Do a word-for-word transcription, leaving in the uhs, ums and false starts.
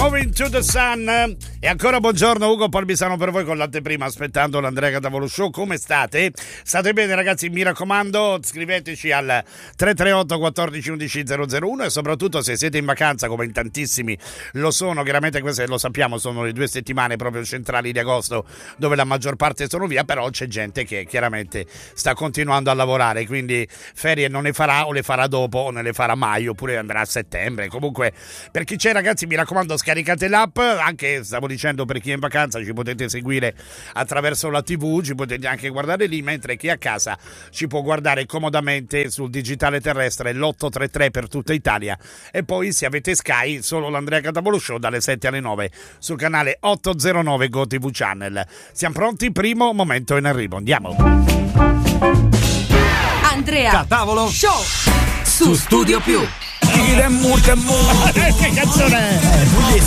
Moving to the Sun. E ancora buongiorno Ugo Palmisano per voi con l'anteprima, aspettando l'Andrea Catavolo Show. Come state? State bene ragazzi? Mi raccomando, scriveteci al tre tre otto quattordici undici zero zero uno e soprattutto se siete in vacanza, come in tantissimi lo sono, chiaramente queste lo sappiamo, sono le due settimane proprio centrali di agosto dove la maggior parte sono via, però c'è gente che chiaramente sta continuando a lavorare, quindi ferie non ne farà o le farà dopo o non le farà mai, oppure andrà a settembre. Comunque per chi c'è ragazzi mi raccomando, scaricate l'app, anche stavo dicendo per chi è in vacanza ci potete seguire attraverso la tivù, ci potete anche guardare lì, mentre chi è a casa ci può guardare comodamente sul digitale terrestre, l'otto tre tre per tutta Italia, e poi se avete Sky solo l'Andrea Catavolo Show dalle sette alle nove sul canale ottocentonove GoTV Channel. Siamo pronti? Primo momento in arrivo, andiamo. Andrea Catavolo Show su Studio Più. Che canzone è?